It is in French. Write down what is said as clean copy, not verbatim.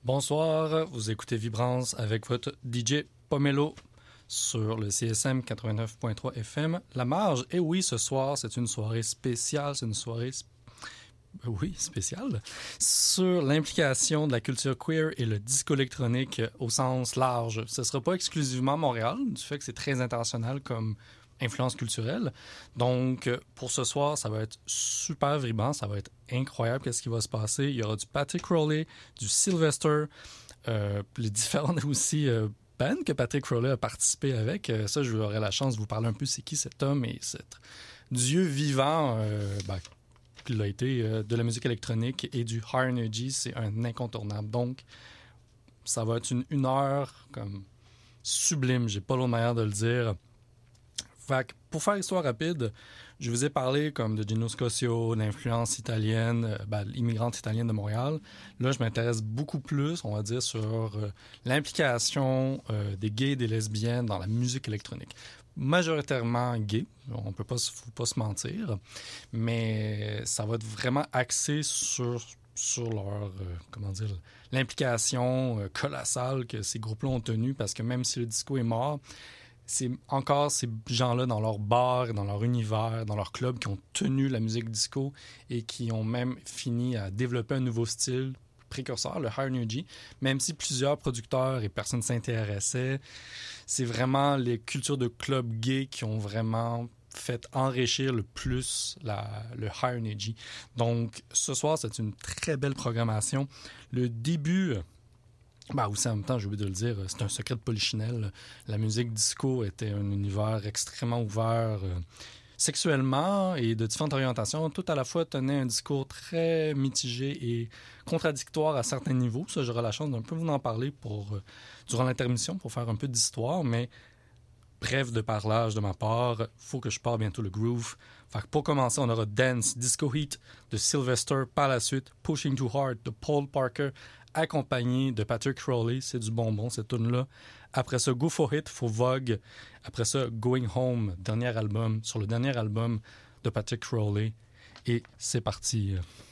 Bonsoir, vous écoutez Vibrance avec votre DJ Pomelo sur le CSM 89.3 FM. La Marge, et oui, ce soir, c'est une soirée spéciale, c'est une soirée spéciale, sur l'implication de la culture queer et le disco électronique au sens large. Ce ne sera pas exclusivement Montréal, du fait que c'est très international comme influence culturelle. Donc, pour ce soir, ça va être super vibrant, ça va être incroyable qu'est-ce qui va se passer. Il y aura du Patrick Crowley, du Sylvester, les différentes aussi bands que Patrick Crowley a participé avec. Ça, j'aurai la chance de vous parler un peu c'est qui cet homme et cet dieu vivant qu'il a été de la musique électronique et du high energy. C'est un incontournable. Donc, ça va être une heure comme sublime. J'ai pas l'autre manière de le dire. Fait que pour faire histoire rapide, je vous ai parlé comme de Gino Scosio, l'influence italienne, l'immigrante italienne de Montréal. Là, je m'intéresse beaucoup plus, on va dire, sur l'implication des gays et des lesbiennes dans la musique électronique. Majoritairement gays, on ne peut pas se mentir, mais ça va être vraiment axé sur leur, l'implication colossale que ces groupes-là ont tenue, parce que même si le disco est mort, c'est encore ces gens-là dans leur bar, dans leur univers, dans leur club qui ont tenu la musique disco et qui ont même fini à développer un nouveau style précurseur, le high energy. Même si plusieurs producteurs et personnes s'intéressaient, c'est vraiment les cultures de club gay qui ont vraiment fait enrichir le plus le high energy. Donc, ce soir, c'est une très belle programmation. Le début... aussi en même temps, j'ai oublié de le dire, c'est un secret de polichinelle. La musique disco était un univers extrêmement ouvert sexuellement et de différentes orientations. Tout à la fois tenait un discours très mitigé et contradictoire à certains niveaux. Ça, j'aurai la chance d'un peu vous en parler durant l'intermission pour faire un peu d'histoire, mais bref de parlage de ma part, faut que je parle bientôt le groove. Fait que pour commencer, on aura Dance, Disco Heat de Sylvester, par la suite Pushing Too Hard de Paul Parker, accompagné de Patrick Crowley. C'est du bonbon, cette tune-là. Après ça, Go For It, for Vogue. Après ça, Going Home, sur le dernier album de Patrick Crowley. Et c'est parti.